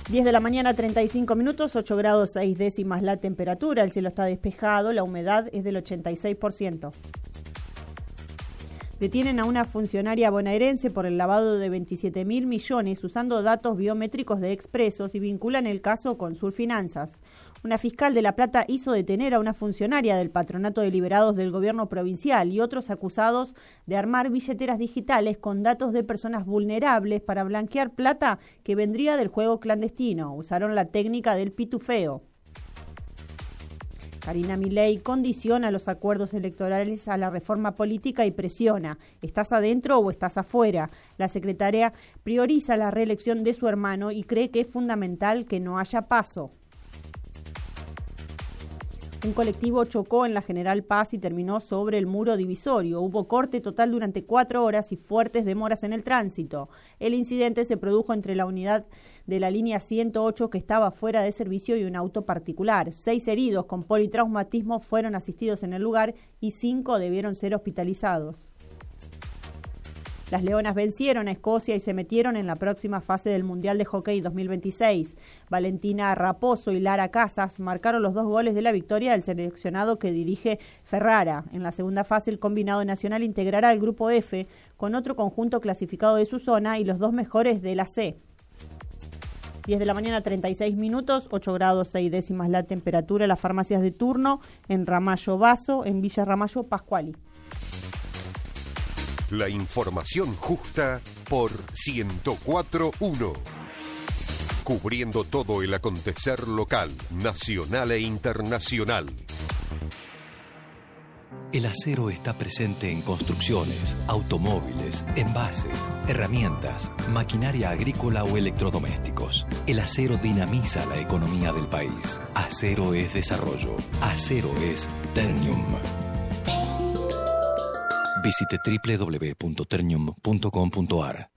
10 de la mañana, 35 minutos, 8 grados 6 décimas la temperatura, el cielo está despejado, la humedad es del 86%. Detienen a una funcionaria bonaerense por el lavado de 27.000 millones usando datos biométricos de expresos y vinculan el caso con Surfinanzas. Una fiscal de La Plata hizo detener a una funcionaria del Patronato de Liberados del Gobierno Provincial y otros acusados de armar billeteras digitales con datos de personas vulnerables para blanquear plata que vendría del juego clandestino. Usaron la técnica del pitufeo. Karina Milei condiciona los acuerdos electorales a la reforma política y presiona: ¿estás adentro o estás afuera? La secretaria prioriza la reelección de su hermano y cree que es fundamental que no haya paso. Un colectivo chocó en la General Paz y terminó sobre el muro divisorio. Hubo corte total durante 4 horas y fuertes demoras en el tránsito. El incidente se produjo entre la unidad de la línea 108 que estaba fuera de servicio y un auto particular. 6 heridos con politraumatismo fueron asistidos en el lugar y 5 debieron ser hospitalizados. Las Leonas vencieron a Escocia y se metieron en la próxima fase del Mundial de Hockey 2026. Valentina Raposo y Lara Casas marcaron los 2 goles de la victoria del seleccionado que dirige Ferrara. En la segunda fase, el combinado nacional integrará el grupo F con otro conjunto clasificado de su zona y los 2 mejores de la C. 10 de la mañana, 36 minutos, 8 grados 6 décimas la temperatura. Las farmacias de turno en Ramallo Basso, en Villa Ramallo, Pascuali. La información justa por 104.1. Cubriendo todo el acontecer local, nacional e internacional. El acero está presente en construcciones, automóviles, envases, herramientas, maquinaria agrícola o electrodomésticos. El acero dinamiza la economía del país. Acero es desarrollo. Acero es Ternium. Visite www.ternium.com.ar.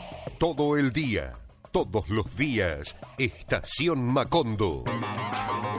Todo el día, todos los días, Estación Macondo.